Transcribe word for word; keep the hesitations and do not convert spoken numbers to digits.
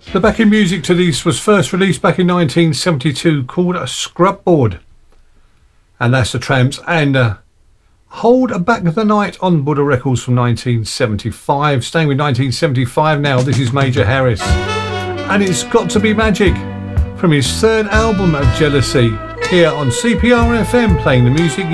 The backing music to this was first released back in nineteen seventy-two, called a Scrub Board. And that's the Tramps, and uh, Hold Back the Night on Buddha Records from nineteen seventy-five. Staying with nineteen seventy-five now, this is Major Harris. And It's Got to Be Magic from his third album of Jealousy, here on C P R F M, playing the music